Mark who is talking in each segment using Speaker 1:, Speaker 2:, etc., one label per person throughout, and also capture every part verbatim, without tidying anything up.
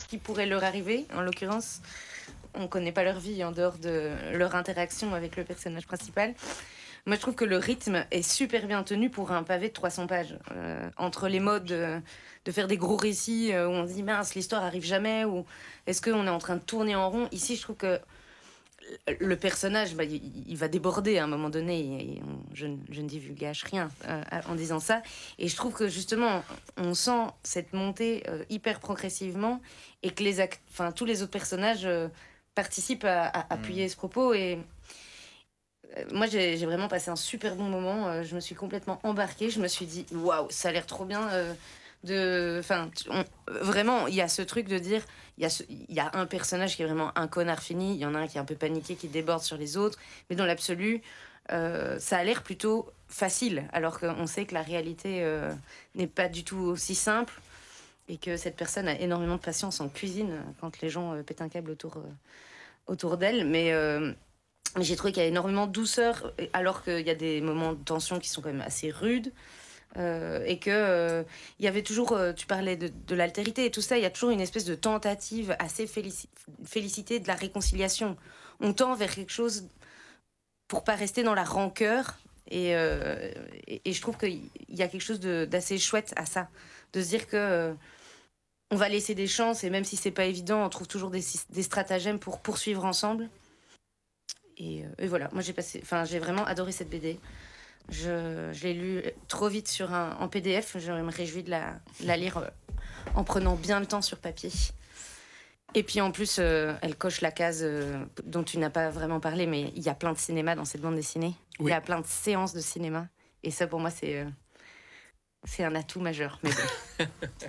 Speaker 1: qui pourrait leur arriver, en l'occurrence. On ne connaît pas leur vie en dehors de leur interaction avec le personnage principal. Moi, je trouve que le rythme est super bien tenu pour un pavé de trois cents pages. Euh, entre les modes de, de faire des gros récits euh, où on se dit mince, l'histoire arrive jamais, ou est-ce qu'on est en train de tourner en rond. Ici, je trouve que le personnage, bah, il, il va déborder à un moment donné. Et on, je, je ne divulgage rien euh, en disant ça. Et je trouve que justement, on sent cette montée euh, hyper progressivement et que les act- enfin, tous les autres personnages euh, participent à, à appuyer mmh. ce propos. Et euh, moi, j'ai, j'ai vraiment passé un super bon moment. Euh, je me suis complètement embarquée. Je me suis dit, waouh, ça a l'air trop bien. Euh, de, enfin, on, vraiment, il y a ce truc de dire, il y a ce, il y a un personnage qui est vraiment un connard fini. Il y en a un qui est un peu paniqué, qui déborde sur les autres. Mais dans l'absolu, euh, ça a l'air plutôt facile, alors qu'on sait que la réalité euh, n'est pas du tout aussi simple et que cette personne a énormément de patience en cuisine quand les gens euh, pètent un câble autour, euh, autour d'elle. Mais euh, Mais j'ai trouvé qu'il y a énormément de douceur, alors qu'il y a des moments de tension qui sont quand même assez rudes. Euh, et que euh, il y avait toujours, euh, tu parlais de, de l'altérité et tout ça, il y a toujours une espèce de tentative assez félici- félicitée de la réconciliation. On tend vers quelque chose pour pas rester dans la rancœur. Et, euh, et, et je trouve qu'il y a quelque chose de, d'assez chouette à ça. De se dire que euh, on va laisser des chances, et même si c'est pas évident, on trouve toujours des, des stratagèmes pour poursuivre ensemble. Et, euh, et voilà, moi j'ai passé, enfin j'ai vraiment adoré cette B D. Je, je l'ai lu trop vite sur un, en P D F. Je me réjouis de la, de la lire euh, en prenant bien le temps sur papier. Et puis en plus, euh, elle coche la case euh, dont tu n'as pas vraiment parlé, mais il y a plein de cinéma dans cette bande dessinée. Oui. Il y a plein de séances de cinéma. Et ça, pour moi, c'est, euh, c'est un atout majeur. Mais bon.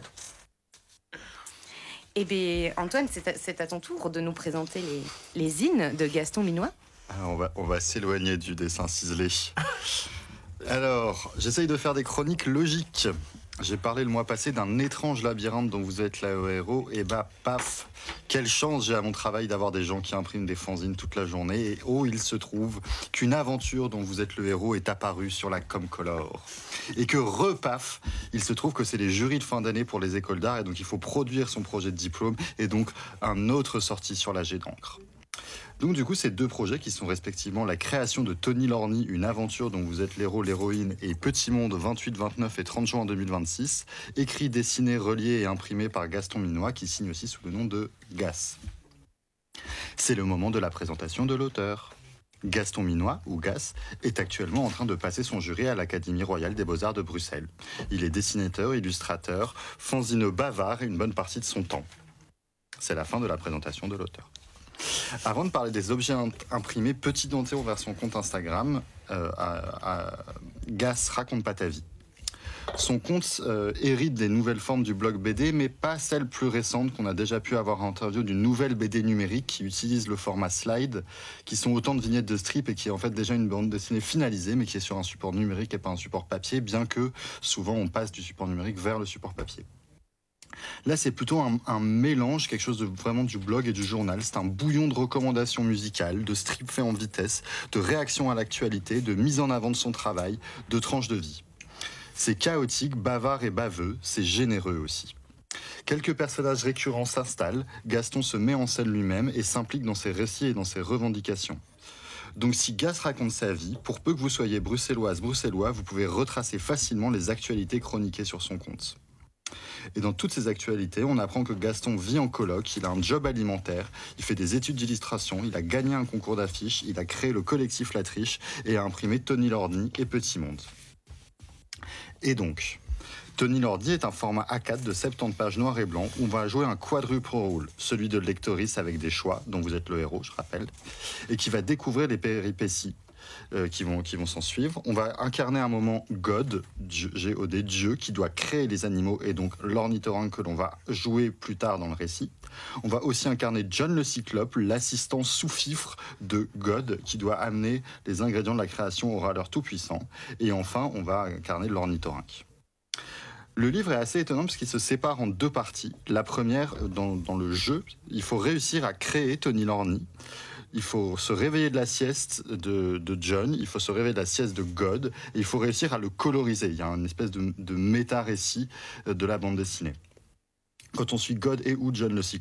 Speaker 1: Eh bien, Antoine, c'est à, c'est à ton tour de nous présenter les, les zines de Gaston Minois.
Speaker 2: Alors, on va, on va s'éloigner du dessin ciselé. Alors, j'essaye de faire des chroniques logiques. J'ai parlé le mois passé d'un étrange labyrinthe dont vous êtes le héros. Et bah, paf, quelle chance j'ai à mon travail d'avoir des gens qui impriment des fanzines toute la journée. Et oh, il se trouve qu'une aventure dont vous êtes le héros est apparue sur la Comcolor. Et que repaf, il se trouve que c'est les jurys de fin d'année pour les écoles d'art. Et donc, il faut produire son projet de diplôme. Et donc, un autre sortie sur la jet d'encre. Donc du coup, ces deux projets qui sont respectivement la création de Tony Lorny, une aventure dont vous êtes l'héros, l'héroïne, et Petit Monde, vingt-huit, vingt-neuf et trente juin deux mille vingt-six, écrit, dessiné, relié et imprimé par Gaston Minois, qui signe aussi sous le nom de Gas. C'est le moment de la présentation de l'auteur. Gaston Minois, ou Gas, est actuellement en train de passer son jury à l'Académie royale des beaux-arts de Bruxelles. Il est dessinateur, illustrateur, fanzineux bavard et une bonne partie de son temps. C'est la fin de la présentation de l'auteur. Avant de parler des objets imprimés, petit dentéo vers son compte Instagram, euh, à, à Gas raconte pas ta vie. Son compte euh, hérite des nouvelles formes du blog B D, mais pas celles plus récentes qu'on a déjà pu avoir en interview d'une nouvelle B D numérique qui utilise le format slide, qui sont autant de vignettes de strip et qui est en fait déjà une bande dessinée finalisée, mais qui est sur un support numérique et pas un support papier, bien que souvent on passe du support numérique vers le support papier. Là, c'est plutôt un, un mélange, quelque chose de vraiment du blog et du journal. C'est un bouillon de recommandations musicales, de strips faits en vitesse, de réactions à l'actualité, de mise en avant de son travail, de tranches de vie. C'est chaotique, bavard et baveux, c'est généreux aussi. Quelques personnages récurrents s'installent, Gaston se met en scène lui-même et s'implique dans ses récits et dans ses revendications. Donc si Gas raconte sa vie, pour peu que vous soyez bruxelloise, bruxellois, vous pouvez retracer facilement les actualités chroniquées sur son compte. Et dans toutes ces actualités, on apprend que Gaston vit en coloc, il a un job alimentaire, il fait des études d'illustration, il a gagné un concours d'affiches, il a créé le collectif La Triche et a imprimé Tony Lorny et Petit Monde. Et donc, Tony Lorny est un format A quatre de soixante-dix pages noir et blanc où on va jouer un quadruple rôle, celui de lectrice avec des choix, dont vous êtes le héros, je rappelle, et qui va découvrir les péripéties Euh, qui vont, qui vont s'en suivre. On va incarner un moment God, G O D, Dieu, qui doit créer les animaux et donc l'ornithorynque que l'on va jouer plus tard dans le récit. On va aussi incarner John le Cyclope, l'assistant sous-fifre de God, qui doit amener les ingrédients de la création au râleur tout-puissant. Et enfin, on va incarner l'ornithorynque. Le livre est assez étonnant parce qu'il se sépare en deux parties. La première, dans, dans le jeu, il faut réussir à créer Tony Lorny. Il faut se réveiller de la sieste de, de John, il faut se réveiller de la sieste de God, et il faut réussir à le coloriser. Il y a une espèce de, de méta-récit de la bande dessinée. Quand on suit God et ou John le Cyclope,